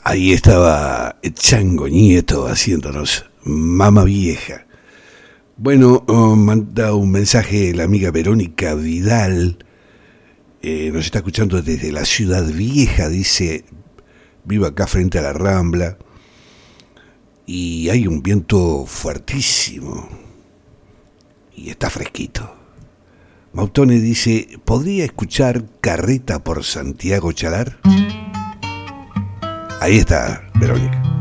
Ahí estaba Chango Nieto haciéndonos Mama Vieja. Bueno, manda un mensaje la amiga Verónica Vidal. Nos está escuchando desde la Ciudad Vieja. Dice, vivo acá frente a la Rambla y hay un viento fuertísimo y está fresquito. Mautone dice, ¿podría escuchar Carreta por Santiago Chalar? Ahí está, Verónica.